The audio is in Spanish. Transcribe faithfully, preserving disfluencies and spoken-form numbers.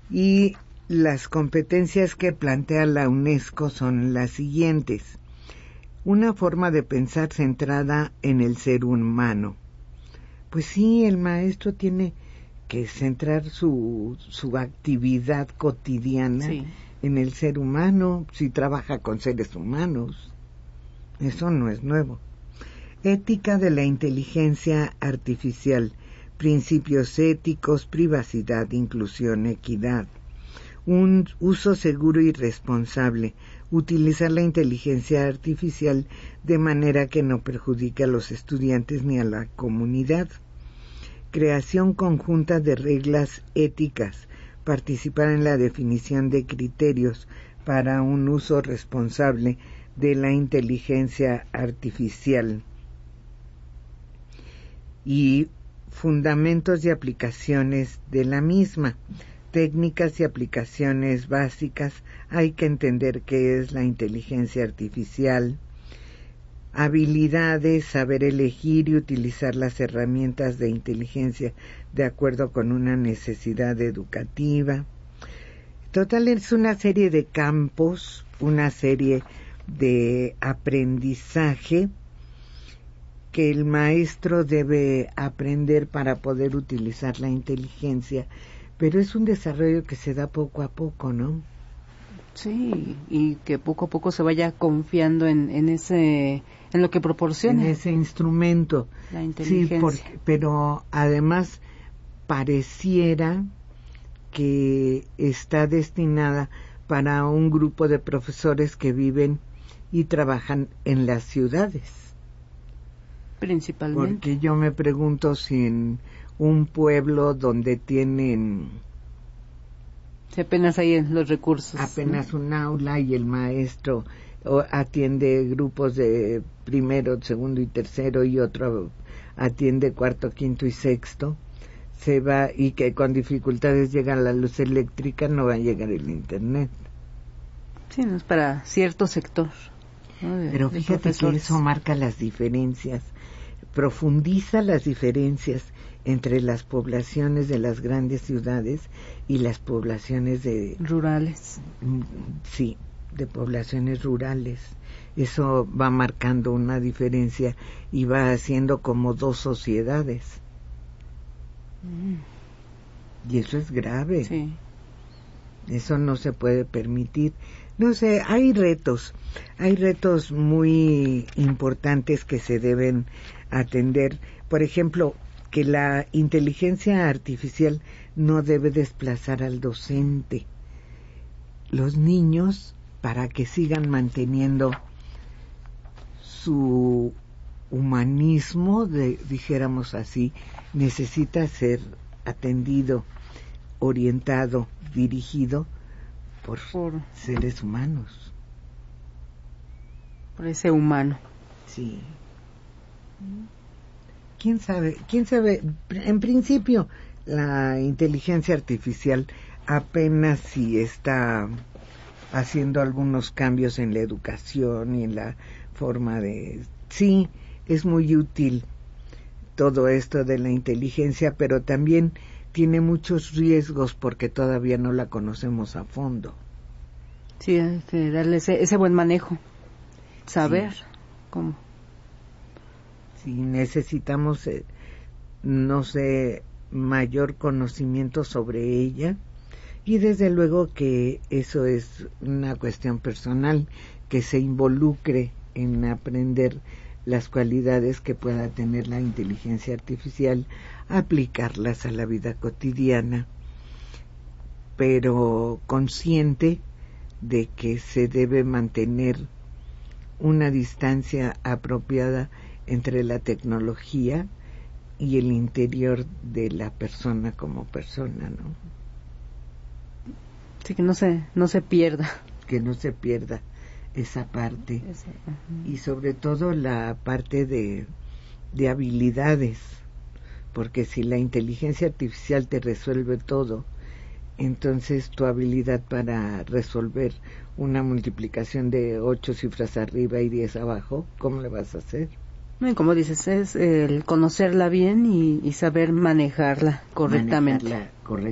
Y las competencias que plantea la UNESCO son las siguientes. Una forma de pensar centrada en el ser humano. Pues sí, el maestro tiene que centrar su, su actividad cotidiana sí. en el ser humano, si trabaja con seres humanos. Eso no es nuevo. Ética de la inteligencia artificial. Principios éticos, privacidad, inclusión, equidad. Un uso seguro y responsable. Utilizar la inteligencia artificial de manera que no perjudique a los estudiantes ni a la comunidad. Creación conjunta de reglas éticas. Participar en la definición de criterios para un uso responsable de la inteligencia artificial. Y fundamentos y aplicaciones de la misma. Técnicas y aplicaciones básicas. Hay que entender qué es la inteligencia artificial. Habilidades, saber elegir y utilizar las herramientas de inteligencia de acuerdo con una necesidad educativa. Total, es una serie de campos, una serie de aprendizaje que el maestro debe aprender para poder utilizar la inteligencia, pero es un desarrollo que se da poco a poco, ¿no? Sí, y que poco a poco se vaya confiando en, en ese, en lo que proporciona. En ese instrumento. La inteligencia. Sí, porque, pero además pareciera que está destinada para un grupo de profesores que viven y trabajan en las ciudades. Principalmente. Porque yo me pregunto si en un pueblo donde tienen si apenas hay los recursos, apenas ¿no? un aula y el maestro atiende grupos de primero, segundo y tercero y otro atiende cuarto, quinto y sexto, se va, y que con dificultades llega la luz eléctrica, no va a llegar el internet. Sí, no es para cierto sector, ¿no? de, Pero fíjate que eso marca las diferencias, profundiza las diferencias entre las poblaciones de las grandes ciudades y las poblaciones de rurales. Sí, de poblaciones rurales. Eso va marcando una diferencia y va haciendo como dos sociedades. Mm. Y eso es grave. Sí. Eso no se puede permitir. No sé, hay retos, hay retos muy importantes que se deben atender. Por ejemplo, que la inteligencia artificial no debe desplazar al docente. Los niños, para que sigan manteniendo su humanismo, de, dijéramos así, necesita ser atendido, orientado, dirigido por, por seres humanos. Por ese humano. Sí. ¿Quién sabe? ¿Quién sabe? En principio, la inteligencia artificial apenas si está haciendo algunos cambios en la educación y en la forma de... Sí, es muy útil todo esto de la inteligencia, pero también tiene muchos riesgos porque todavía no la conocemos a fondo. Sí, hay que darle ese, ese buen manejo, saber sí. cómo. Sí, necesitamos, eh, no sé, mayor conocimiento sobre ella, y desde luego que eso es una cuestión personal, que se involucre en aprender las cualidades que pueda tener la inteligencia artificial, aplicarlas a la vida cotidiana, pero consciente de que se debe mantener una distancia apropiada entre la tecnología y el interior de la persona como persona, ¿no? Sí, que no se no se pierda. Que no se pierda esa parte. Esa, uh-huh. Y sobre todo la parte de, de habilidades, porque si la inteligencia artificial te resuelve todo, entonces tu habilidad para resolver una multiplicación de ocho cifras arriba y diez abajo, ¿cómo le vas a hacer? No, y como dices, es el conocerla bien y, y saber manejarla correctamente. Manejarla correctamente.